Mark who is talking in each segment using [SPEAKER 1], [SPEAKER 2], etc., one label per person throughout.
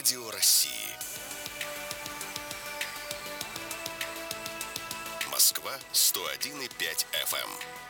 [SPEAKER 1] Радио России. Москва 101,5 FM.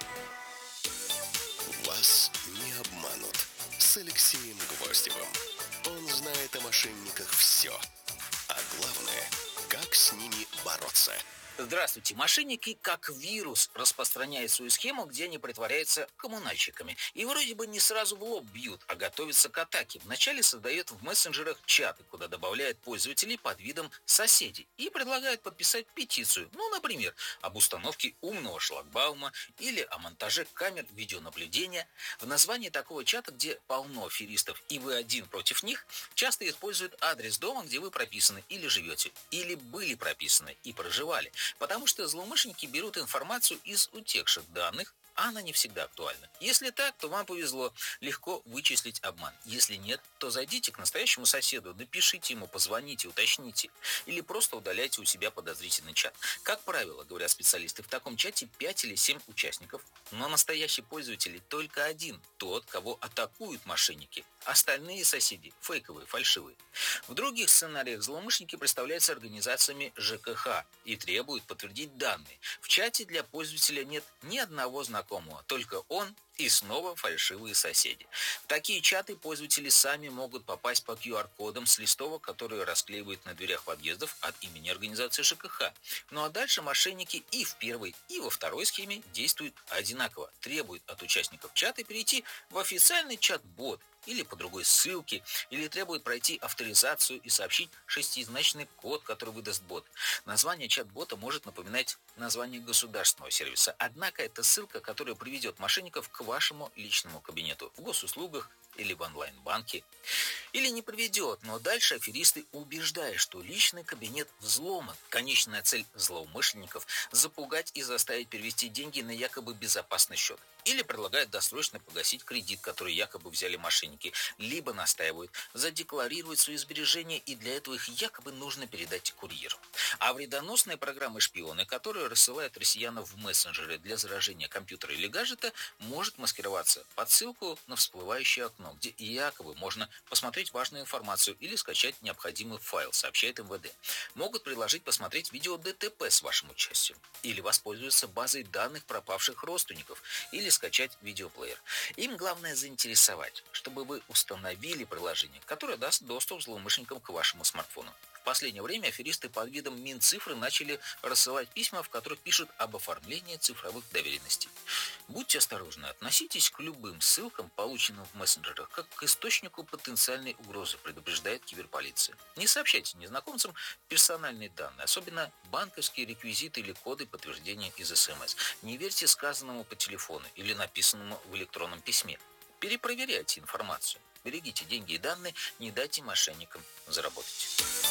[SPEAKER 1] Вас не обманут. С Алексеем Гвоздевым. Он знает о мошенниках все. А главное, как с ними бороться.
[SPEAKER 2] Здравствуйте. Мошенники как вирус распространяют свою схему, где они притворяются коммунальщиками. И вроде бы не сразу в лоб бьют, а готовятся к атаке. Вначале создают в мессенджерах чаты, куда добавляют пользователей под видом соседей. И предлагают подписать петицию. Например, об установке умного шлагбаума или о монтаже камер видеонаблюдения. В названии такого чата, где полно аферистов и вы один против них, часто используют адрес дома, где вы прописаны или живете, или были прописаны и проживали. Потому что злоумышленники берут информацию из утекших данных, а она не всегда актуальна. Если так, то вам повезло, легко вычислить обман. Если нет, то зайдите к настоящему соседу, напишите ему, позвоните, уточните. Или просто удаляйте у себя подозрительный чат. Как правило, говорят специалисты, в таком чате 5 или 7 участников, но настоящий пользователь только один, тот, кого атакуют мошенники. Остальные соседи фейковые, фальшивые. В других сценариях злоумышленники представляются организациями ЖКХ и требуют подтвердить данные. В чате для пользователя нет ни одного знакомого, только он и снова фальшивые соседи. В такие чаты пользователи сами могут попасть по QR-кодам с листовок, которые расклеивают на дверях подъездов от имени организации ЖКХ. Ну а дальше мошенники и в первой, и во второй схеме действуют одинаково. Требуют от участников чата перейти в официальный чат-бот или по другой ссылке, или требуют пройти авторизацию и сообщить шестизначный код, который выдаст бот. Название чат-бота может напоминать название государственного сервиса, однако это ссылка, которая приведет мошенников к вашему личному кабинету в госуслугах или в онлайн-банке. Или не приведет, но дальше аферисты убеждают, что личный кабинет взломан. Конечная цель злоумышленников – запугать и заставить перевести деньги на якобы безопасный счет. Или предлагают досрочно погасить кредит, который якобы взяли мошенники. Либо настаивают задекларировать свои сбережения, и для этого их якобы нужно передать курьеру. А вредоносные программы-шпионы, которые рассылают россиянам в мессенджеры для заражения компьютера или гаджета, может маскироваться под ссылку на всплывающее окно, где якобы можно посмотреть важную информацию или скачать необходимый файл, сообщает МВД. Могут предложить посмотреть видео ДТП с вашим участием. Или воспользоваться базой данных пропавших родственников. Или скачать видеоплеер. Им главное заинтересовать, чтобы вы установили приложение, которое даст доступ злоумышленникам к вашему смартфону. В последнее время аферисты под видом Минцифры начали рассылать письма, в которых пишут об оформлении цифровых доверенностей. Будьте осторожны, относитесь к любым ссылкам, полученным в мессенджерах, как к источнику потенциальной угрозы, предупреждает киберполиция. Не сообщайте незнакомцам персональные данные, особенно банковские реквизиты или коды подтверждения из СМС. Не верьте сказанному по телефону или написанному в электронном письме. Перепроверяйте информацию. Берегите деньги и данные, не дайте мошенникам заработать.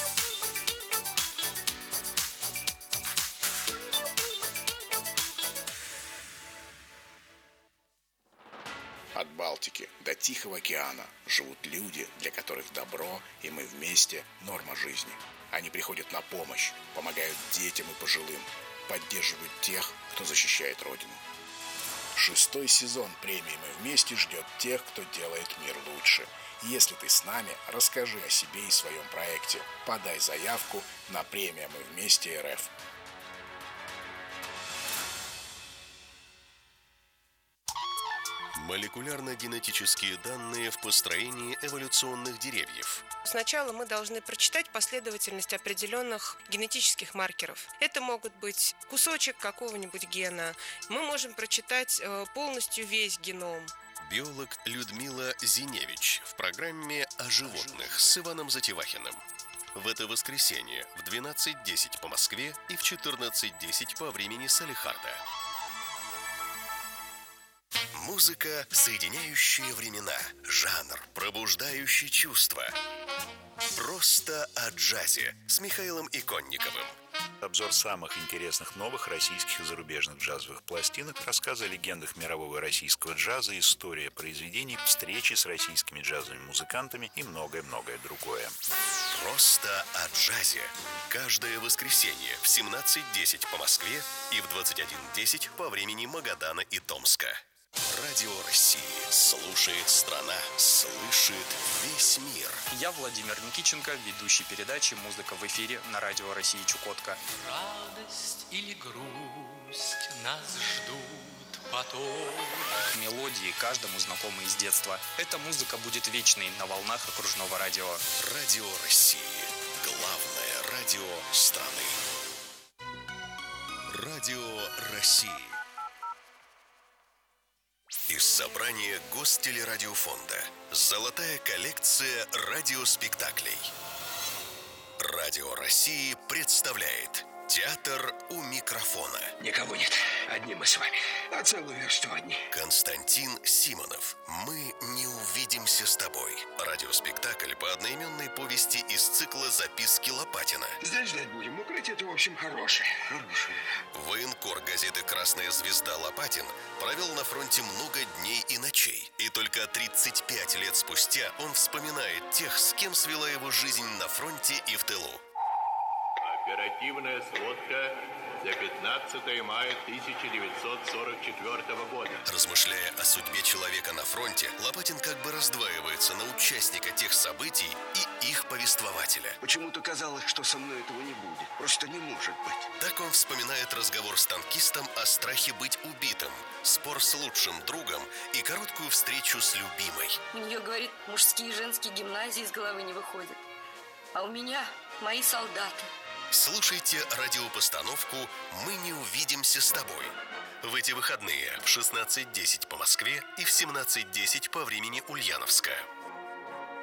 [SPEAKER 3] От Балтики до Тихого океана живут люди, для которых добро и мы вместе – норма жизни. Они приходят на помощь, помогают детям и пожилым, поддерживают тех, кто защищает Родину. 6-й сезон премии «Мы вместе» ждет тех, кто делает мир лучше. Если ты с нами, расскажи о себе и своем проекте. Подай заявку на премию «Мы вместе РФ».
[SPEAKER 1] Молекулярно-генетические данные в построении эволюционных деревьев.
[SPEAKER 4] Сначала мы должны прочитать последовательность определенных генетических маркеров. Это могут быть кусочек какого-нибудь гена. Мы можем прочитать полностью весь геном.
[SPEAKER 1] Биолог Людмила Зиневич в программе «О животных» с Иваном Затевахиным. В это воскресенье в 12:10 по Москве и в 14:10 по времени Салехарда. Музыка, соединяющая времена, жанр, пробуждающий чувства. Просто о джазе с Михаилом Иконниковым.
[SPEAKER 5] Обзор самых интересных новых российских и зарубежных джазовых пластинок, рассказы о легендах мирового и российского джаза, история произведений, встречи с российскими джазовыми музыкантами и многое-многое другое.
[SPEAKER 1] Просто о джазе. Каждое воскресенье в 17:10 по Москве и в 21:10 по времени Магадана и Томска. Радио России. Слушает страна, слышит весь мир.
[SPEAKER 6] Я Владимир Никитченко, ведущий передачи «Музыка в эфире» на Радио России Чукотка.
[SPEAKER 7] Радость или грусть нас ждут потом.
[SPEAKER 6] Мелодии каждому знакомы из детства. Эта музыка будет вечной на волнах окружного радио.
[SPEAKER 1] Радио России. Главное радио страны. Радио России. Из собрания Гостелерадиофонда. Золотая коллекция радиоспектаклей. Радио России представляет «Театр у микрофона».
[SPEAKER 8] Никого нет, одни мы с вами, а целую версту одни.
[SPEAKER 1] Константин Симонов. «Мы не увидимся с тобой». Радиоспектакль по одноименной повести из цикла «Записки Лопатина».
[SPEAKER 8] Здесь ждать будем, укрытие-то, в общем, хорошее.
[SPEAKER 1] Военкор газеты «Красная звезда» Лопатин провел на фронте много дней и ночей. И только 35 лет спустя он вспоминает тех, с кем свела его жизнь на фронте и в тылу.
[SPEAKER 9] Оперативная сводка за 15 мая 1944 года.
[SPEAKER 1] Размышляя о судьбе человека на фронте, Лопатин как бы раздваивается на участника тех событий и их повествователя.
[SPEAKER 8] Почему-то казалось, что со мной этого не будет. Просто не может быть.
[SPEAKER 1] Так он вспоминает разговор с танкистом о страхе быть убитым, спор с лучшим другом и короткую встречу с любимой.
[SPEAKER 10] У нее, говорит, мужские и женские гимназии из головы не выходят. А у меня мои солдаты.
[SPEAKER 1] Слушайте радиопостановку «Мы не увидимся с тобой». В эти выходные в 16:10 по Москве и в 17:10 по времени Ульяновска.